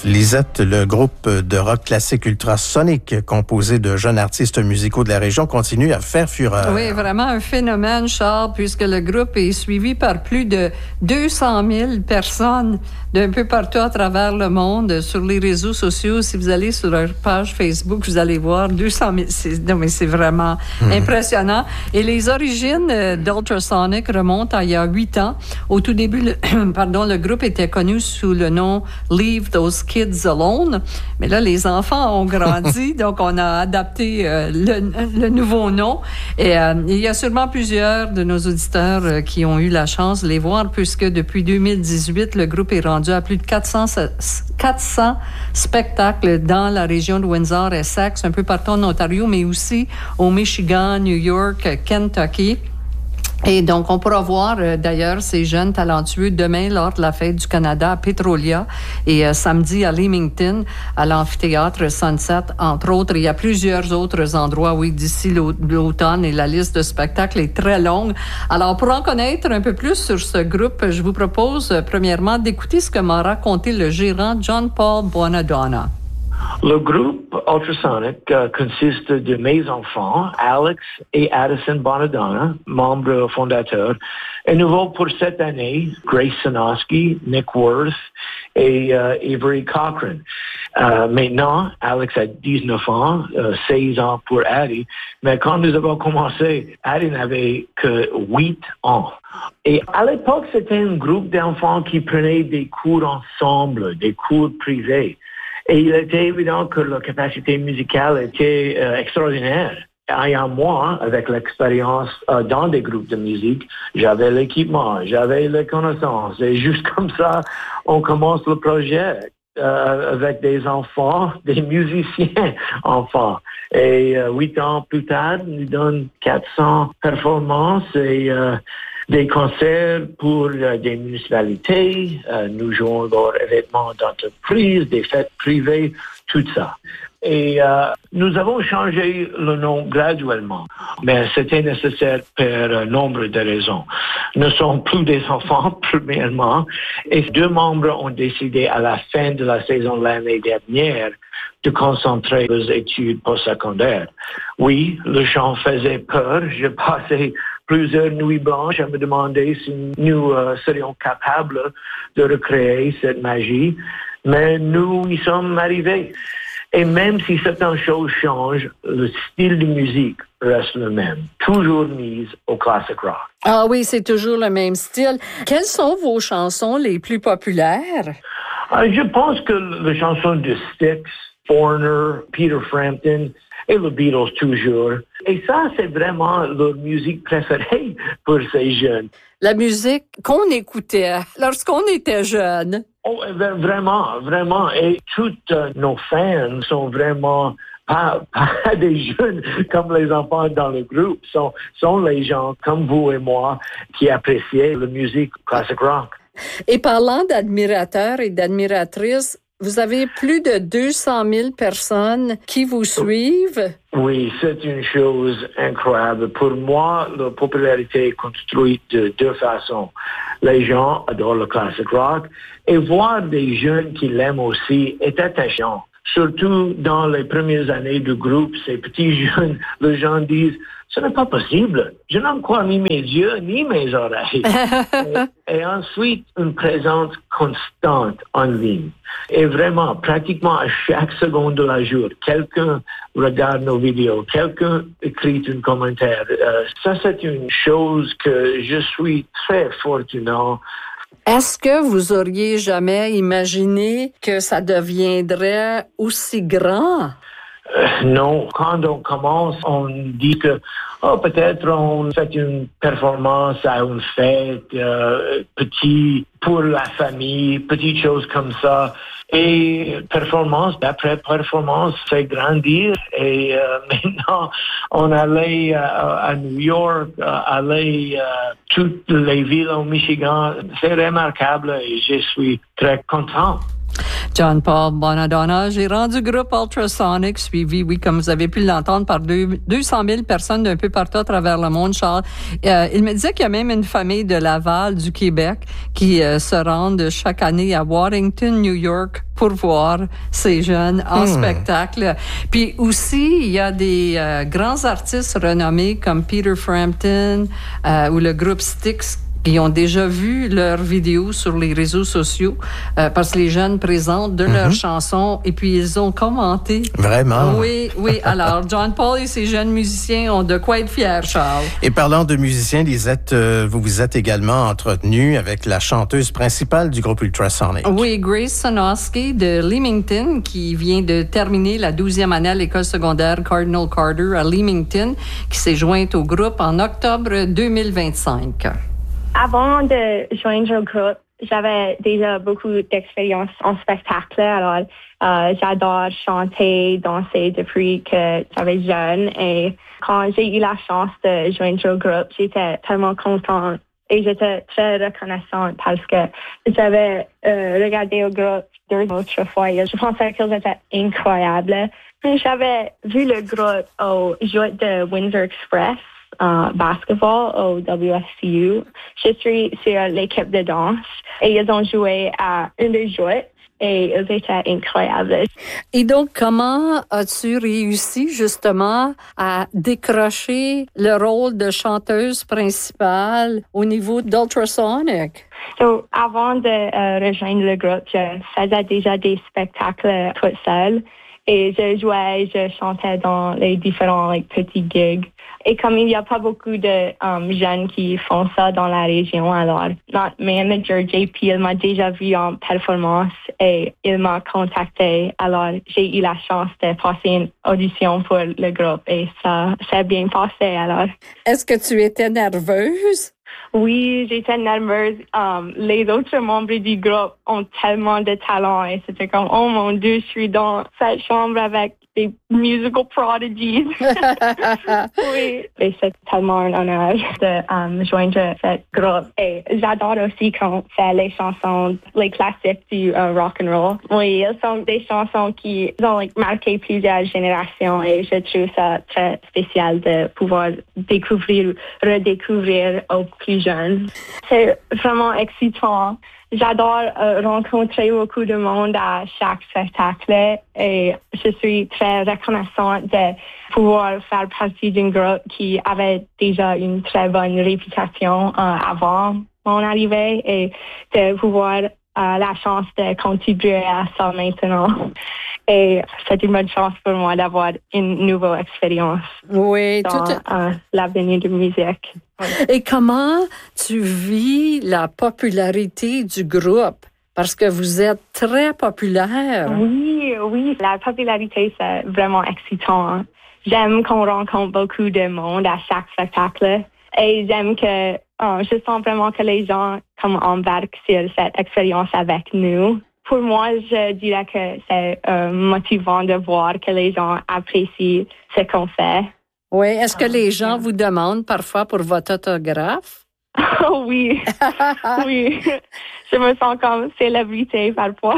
Lisette, le groupe de rock classique Ultrasonic, composé de jeunes artistes musicaux de la région, continue à faire fureur. Oui, vraiment un phénomène, Charles, puisque le groupe est suivi par plus de 200 000 personnes d'un peu partout à travers le monde sur les réseaux sociaux. Si vous allez sur leur page Facebook, vous allez voir 200 000. C'est vraiment impressionnant. Et les origines d'Ultrasonic remontent à il y a 8 ans. Au tout début, le groupe était connu sous le nom Leave Those Kids Alone. Mais là, les enfants ont grandi, donc on a adapté le nouveau nom. Et il y a sûrement plusieurs de nos auditeurs qui ont eu la chance de les voir, puisque depuis 2018, le groupe est rendu à plus de 400 spectacles dans la région de Windsor-Essex, un peu partout en Ontario, mais aussi au Michigan, New York, Kentucky. Et donc, on pourra voir d'ailleurs ces jeunes talentueux demain lors de la Fête du Canada à Petrolia et samedi à Leamington, à l'amphithéâtre Sunset, entre autres. Il y a plusieurs autres endroits, oui, d'ici l'automne, et la liste de spectacles est très longue. Alors, pour en connaître un peu plus sur ce groupe, je vous propose premièrement d'écouter ce que m'a raconté le gérant John Paul Bonadonna. Le groupe Ultrasonic consiste de mes enfants, Alex et Addison Bonadonna, membres fondateurs, et nouveau pour cette année, Grace Sanoski, Nick Worth et Avery Cochran. Maintenant, Alex a 19 ans, 16 ans pour Addie, mais quand nous avons commencé, Addie n'avait que 8 ans. Et à l'époque, c'était un groupe d'enfants qui prenaient des cours ensemble, des cours privés. Et il était évident que la capacité musicale était extraordinaire. Et moi, avec l'expérience dans des groupes de musique, j'avais l'équipement, j'avais les connaissances. Et juste comme ça, on commence le projet avec des enfants, des musiciens enfants. Et 8 ans plus tard, nous donnons 400 performances et des concerts pour des municipalités, nous jouons leurs événements d'entreprise, des fêtes privées, tout ça. Et nous avons changé le nom graduellement, mais c'était nécessaire pour un nombre de raisons. Nous ne sommes plus des enfants, premièrement, et 2 membres ont décidé à la fin de la saison de l'année dernière de concentrer les études postsecondaires. Oui, le chant faisait peur. Je passais plusieurs nuits blanches à me demander si nous serions capables de recréer cette magie, mais nous y sommes arrivés. Et même si certaines choses changent, le style de musique reste le même, toujours mise au classic rock. Ah oui, c'est toujours le même style. Quelles sont vos chansons les plus populaires? Je pense que les chansons de Styx, Foreigner, Peter Frampton et les Beatles toujours. Et ça, c'est vraiment leur musique préférée pour ces jeunes. La musique qu'on écoutait lorsqu'on était jeunes. Oh, vraiment, vraiment. Et tous nos fans sont vraiment pas des jeunes comme les enfants dans le groupe. Sont les gens comme vous et moi qui apprécient la musique classic rock. Et parlant d'admirateurs et d'admiratrices, vous avez plus de 200 000 personnes qui vous suivent. Oui, c'est une chose incroyable. Pour moi, la popularité est construite de 2 façons. Les gens adorent le classic rock et voir des jeunes qui l'aiment aussi est attachant. Surtout dans les premières années du groupe, ces petits jeunes, les gens disent « Ce n'est pas possible, je n'en crois ni mes yeux ni mes oreilles. » et ensuite, une présence constante en ligne. Et vraiment, pratiquement à chaque seconde de la journée, quelqu'un regarde nos vidéos, quelqu'un écrit un commentaire. Ça, c'est une chose que je suis très fortunat. Est-ce que vous auriez jamais imaginé que ça deviendrait aussi grand? Non. Quand on commence, on dit que peut-être on fait une performance à une fête, petit pour la famille, petites choses comme ça. Et performance, d'après performance, fait grandir. Et maintenant, on allait à New York, aller toutes les villes au Michigan. C'est remarquable et je suis très content. John Paul Bonadonna, gérant du groupe Ultrasonic, suivi, oui, comme vous avez pu l'entendre, par 200 000 personnes d'un peu partout à travers le monde, Charles. Il me disait qu'il y a même une famille de Laval, du Québec, qui se rendent chaque année à Waddington, New York, pour voir ces jeunes en spectacle. Puis aussi, il y a des grands artistes renommés comme Peter Frampton ou le groupe Styx qui ont déjà vu leurs vidéos sur les réseaux sociaux parce que les jeunes présentent de leurs chansons et puis ils ont commenté. Vraiment? Oui. Alors, John Paul et ses jeunes musiciens ont de quoi être fiers, Charles. Et parlant de musiciens, Lisette, vous vous êtes également entretenue avec la chanteuse principale du groupe Ultrasonic. Oui, Grace Sanoski de Leamington, qui vient de terminer la 12e année à l'école secondaire Cardinal Carter à Leamington, qui s'est jointe au groupe en octobre 2025. Avant de joindre le groupe, j'avais déjà beaucoup d'expérience en spectacle. Alors, j'adore chanter, danser depuis que j'avais jeune. Et quand j'ai eu la chance de joindre le groupe, j'étais tellement contente et j'étais très reconnaissante parce que j'avais regardé le groupe 2 autres fois et je pensais qu'ils étaient incroyables. J'avais vu le groupe au jeu de Windsor Express. Basketball au WSCU. Je suis sur l'équipe de danse et ils ont joué à une des jeux et ils étaient incroyables. Et donc, comment as-tu réussi justement à décrocher le rôle de chanteuse principale au niveau d'Ultrasonic? So, avant de rejoindre le groupe, je faisais déjà des spectacles toute seule et je jouais, je chantais dans les différents petits gigs. Et comme il n'y a pas beaucoup de jeunes qui font ça dans la région, alors notre manager JP, il m'a déjà vu en performance et il m'a contacté. Alors j'ai eu la chance de passer une audition pour le groupe et ça s'est bien passé. Alors. Est-ce que tu étais nerveuse? Oui, j'étais nerveuse. Les autres membres du groupe ont tellement de talent et c'était comme, oh mon Dieu, je suis dans cette chambre avec des musical prodigies. Oui. Et c'est tellement un honneur de joindre ce groupe. Et j'adore aussi quand on fait les chansons, les classiques du rock and roll. Oui, elles sont des chansons qui ont marqué plusieurs générations et je trouve ça très spécial de pouvoir redécouvrir aux plus jeunes. C'est vraiment excitant. J'adore rencontrer beaucoup de monde à chaque spectacle et je suis très reconnaissante de pouvoir faire partie d'un groupe qui avait déjà une très bonne réputation avant mon arrivée et de pouvoir la chance de contribuer à ça maintenant. Et c'est une bonne chance pour moi d'avoir une nouvelle expérience dans l'avenir de musique. Et comment tu vis la popularité du groupe? Parce que vous êtes très populaire. Oui, la popularité, c'est vraiment excitant. J'aime qu'on rencontre beaucoup de monde à chaque spectacle. Et j'aime que je sens vraiment que les gens embarquent sur cette expérience avec nous. Pour moi, je dirais que c'est motivant de voir que les gens apprécient ce qu'on fait. Oui. Est-ce que les gens vous demandent parfois pour votre autographe? Oui. Oui. Je me sens comme célébrité parfois.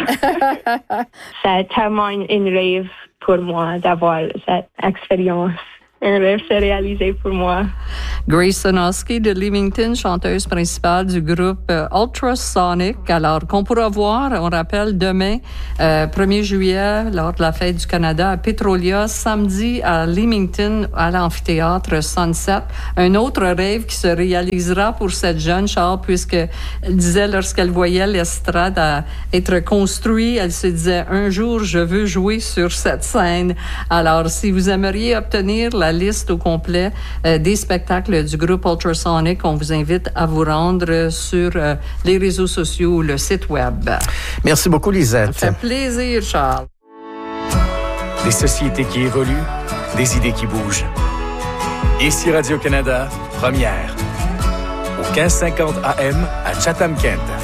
C'est tellement une rêve pour moi d'avoir cette expérience. Un rêve s'est réalisé pour moi. Grace Sanoski de Leamington, chanteuse principale du groupe Ultrasonic. Alors, qu'on pourra voir, on rappelle, demain, 1er juillet, lors de la Fête du Canada à Petrolia, samedi à Leamington, à l'amphithéâtre Sunset. Un autre rêve qui se réalisera pour cette jeune Charles, puisqu'elle disait, lorsqu'elle voyait l'estrade être construite, elle se disait, un jour, je veux jouer sur cette scène. Alors, si vous aimeriez obtenir la liste au complet des spectacles du groupe Ultrasonic, on vous invite à vous rendre sur les réseaux sociaux ou le site web. Merci beaucoup, Lisette. Ça fait plaisir, Charles. Des sociétés qui évoluent, des idées qui bougent. Ici Radio-Canada, première. Au 1550 AM à Chatham-Kent.